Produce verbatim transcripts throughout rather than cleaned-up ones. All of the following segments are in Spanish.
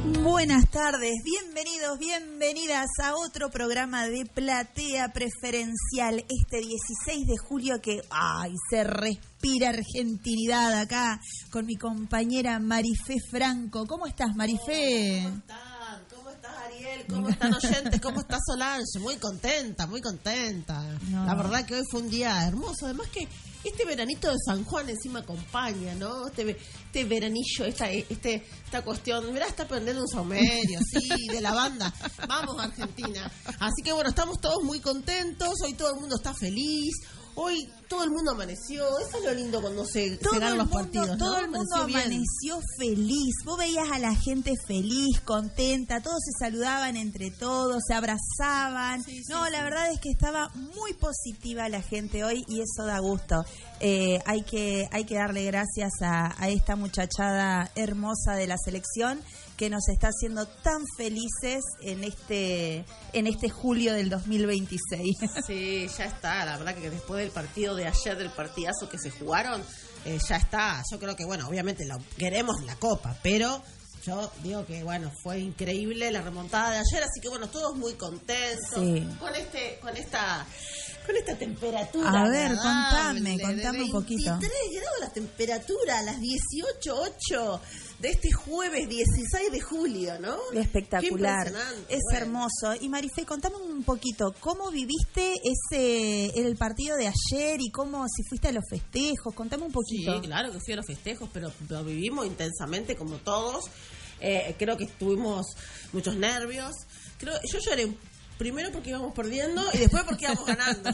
Buenas tardes, bienvenidos, bienvenidas a otro programa de Platea Preferencial este dieciséis de julio que ay, se respira argentinidad acá con mi compañera Marifé Franco. ¿Cómo estás, Marifé? ¿Cómo están? ¿Cómo estás, Ariel? ¿Cómo están oyentes? ¿Cómo está Solange? Muy contenta, muy contenta. No. La verdad que hoy fue un día hermoso, además que este veranito de San Juan encima acompaña, ¿no? Este, este veranillo, esta, este, esta cuestión. Mirá, está prendiendo un saumerio, sí, de la banda. Vamos, Argentina. Así que bueno, estamos todos muy contentos. Hoy todo el mundo está feliz. Hoy todo el mundo amaneció. Eso es lo lindo cuando se, se ganan los partidos, ¿no? Todo el mundo amaneció, amaneció feliz. Vos veías a la gente feliz, contenta. Todos se saludaban entre todos, se abrazaban. Sí, sí, no, sí. La verdad es que estaba muy positiva la gente hoy y eso da gusto. Eh, hay que hay que darle gracias a, a esta muchachada hermosa de la selección que nos está haciendo tan felices en este en este julio del dos mil veintiséis. Sí, ya está. La verdad que después del partido de ayer, del partidazo que se jugaron, eh, ya está. Yo creo que, bueno, obviamente lo, queremos la Copa, pero yo digo que, bueno, fue increíble la remontada de ayer, así que, bueno, todos muy contentos sí. con este con esta... Con esta temperatura. A ver, contame, contame un poquito. veintitrés grados la temperatura a las dieciocho ocho de este jueves dieciséis de julio, ¿no? Espectacular. Es bueno. Hermoso. Y Marifé, contame un poquito, ¿cómo viviste ese el partido de ayer y cómo, si fuiste a los festejos? Contame un poquito. Sí, claro que fui a los festejos, pero lo vivimos intensamente como todos. Eh, creo que tuvimos muchos nervios. Creo yo lloré un primero porque íbamos perdiendo y después porque íbamos ganando.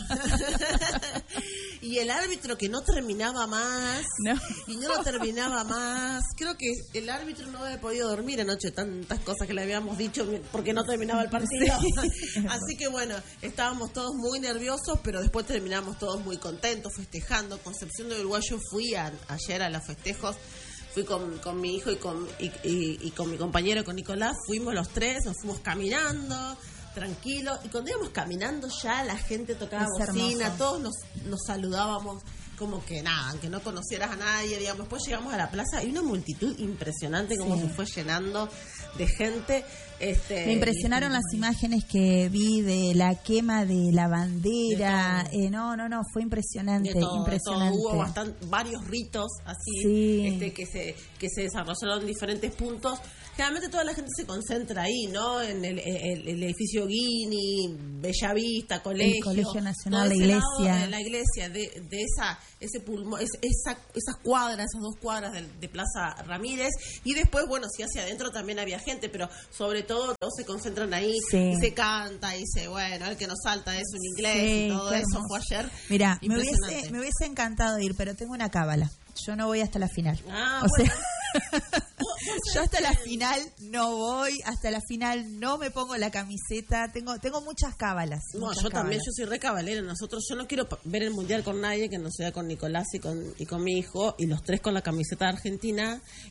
Y el árbitro que no terminaba más, no. y no lo terminaba más. Creo que el árbitro no había podido dormir anoche, tantas cosas que le habíamos dicho porque no terminaba el partido. Sí. Así que bueno, estábamos todos muy nerviosos, pero después terminamos todos muy contentos, festejando. Concepción de Uruguay, yo fui a, ayer a los festejos. Fui con, con mi hijo y con, y, y, y con mi compañero, con Nicolás. Fuimos los tres, nos fuimos caminando tranquilo, y cuando íbamos caminando ya la gente tocaba bocina, todos nos, nos saludábamos como que nada, aunque no conocieras a nadie, digamos. Después llegamos a la plaza y una multitud impresionante como sí. se fue llenando de gente. Este, Me impresionaron y, las imágenes que vi de la quema de la bandera. De eh, no, no, no, fue impresionante, de todo, impresionante. De todo. Hubo bastante, varios ritos así sí. este, que se que se desarrollaron en diferentes puntos. Generalmente toda la gente se concentra ahí, ¿no? En el, el, el edificio Guini, Bellavista, Colegio. El Colegio Nacional, la iglesia. De la iglesia, de, de esa ese pulmón, esa, esas cuadras, esas dos cuadras de, de Plaza Ramírez. Y después, bueno, sí, hacia adentro también había gente, pero sobre todo todos se concentran ahí, sí. y se canta, y se, bueno, el que nos salta es un inglés, sí, y todo eso hermoso. Fue ayer. Mira, me hubiese, me hubiese encantado ir, pero tengo una cábala. Yo no voy hasta la final. Ah, o bueno. sea, yo hasta la final no voy, hasta la final no me pongo la camiseta, tengo tengo muchas cábalas. No, muchas yo cábalas. también, yo soy re cabalera. Nosotros, yo no quiero ver el mundial con nadie que no sea con Nicolás y con y con mi hijo, y los tres con la camiseta de Argentina,